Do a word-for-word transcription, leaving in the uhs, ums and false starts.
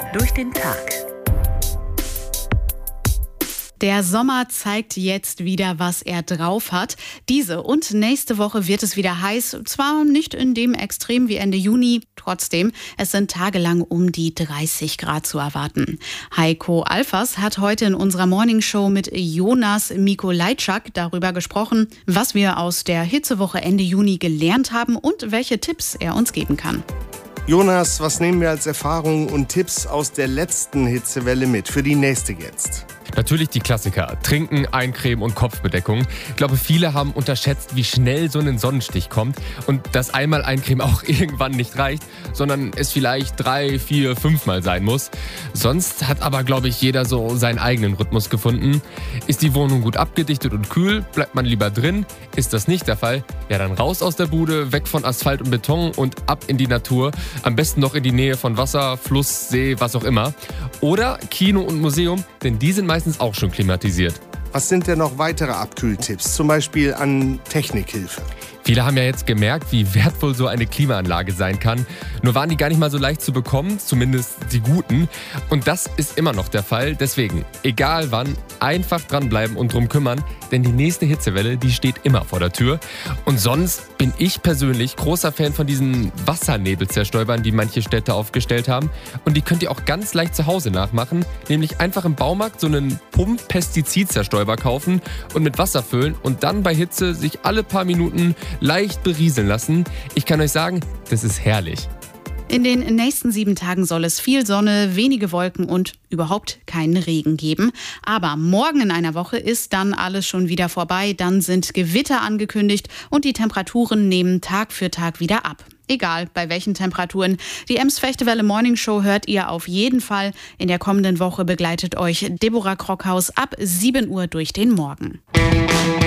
durch den Tag. Der Sommer zeigt jetzt wieder, was er drauf hat. Diese und nächste Woche wird es wieder heiß. Zwar nicht in dem Extrem wie Ende Juni, trotzdem, es sind tagelang um die dreißig Grad zu erwarten. Heiko Alfers hat heute in unserer Morningshow mit Jonas Mikolajczak darüber gesprochen, was wir aus der Hitzewoche Ende Juni gelernt haben und welche Tipps er uns geben kann. Jonas, was nehmen wir als Erfahrungen und Tipps aus der letzten Hitzewelle mit für die nächste jetzt? Natürlich die Klassiker. Trinken, Eincremen und Kopfbedeckung. Ich glaube, viele haben unterschätzt, wie schnell so ein Sonnenstich kommt und dass einmal Eincremen auch irgendwann nicht reicht, sondern es vielleicht drei, vier, fünfmal sein muss. Sonst hat aber, glaube ich, jeder so seinen eigenen Rhythmus gefunden. Ist die Wohnung gut abgedichtet und kühl, bleibt man lieber drin. Ist das nicht der Fall, ja dann raus aus der Bude, weg von Asphalt und Beton und ab in die Natur. Am besten noch in die Nähe von Wasser, Fluss, See, was auch immer. Oder Kino und Museum, denn die sind meistens auch schon klimatisiert. Was sind denn noch weitere Abkühltipps, zum Beispiel an Technikhilfe? Viele haben ja jetzt gemerkt, wie wertvoll so eine Klimaanlage sein kann. Nur waren die gar nicht mal so leicht zu bekommen, zumindest die guten. Und das ist immer noch der Fall. Deswegen, egal wann, einfach dranbleiben und drum kümmern. Denn die nächste Hitzewelle, die steht immer vor der Tür. Und sonst bin ich persönlich großer Fan von diesen Wassernebelzerstäubern, die manche Städte aufgestellt haben. Und die könnt ihr auch ganz leicht zu Hause nachmachen. Nämlich einfach im Baumarkt so einen Pump-Pestizid-Zerstäuber kaufen und mit Wasser füllen und dann bei Hitze sich alle paar Minuten leicht berieseln lassen. Ich kann euch sagen, das ist herrlich. In den nächsten sieben Tagen soll es viel Sonne, wenige Wolken und überhaupt keinen Regen geben. Aber morgen in einer Woche ist dann alles schon wieder vorbei. Dann sind Gewitter angekündigt und die Temperaturen nehmen Tag für Tag wieder ab. Egal bei welchen Temperaturen. Die Ems-Fechtewelle Morning Show hört ihr auf jeden Fall. In der kommenden Woche begleitet euch Deborah Krockhaus ab sieben Uhr durch den Morgen.